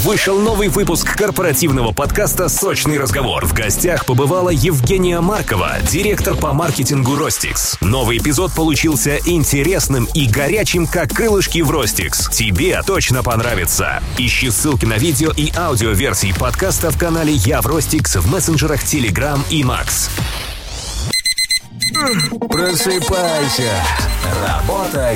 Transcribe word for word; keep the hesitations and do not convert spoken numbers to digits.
Вышел новый выпуск корпоративного подкаста «Сочный разговор». В гостях побывала Евгения Маркова, директор по маркетингу Ростикс. Новый эпизод получился интересным и горячим, как крылышки в Ростикс. Тебе точно понравится. Ищи ссылки на видео и аудиоверсии подкаста в канале «Я в Ростикс» в мессенджерах Telegram и Макс. Просыпайся. Работай